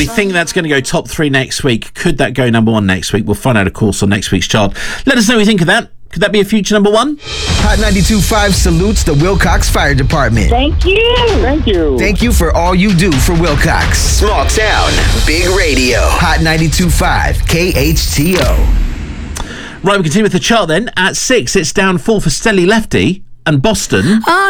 We think that's going to go top 3 next week. Could that go number 1 next week? We'll find out, of course, on next week's chart. Let us know what you think of that. Could that be a future number 1? Hot 92.5 salutes the Wilcox Fire Department. Thank you. Thank you. Thank you for all you do for Wilcox. Small town, big radio. Hot 92.5 KHTO. Right, we continue with the chart then. At 6, it's down 4 for Stelly Lefty and Boston.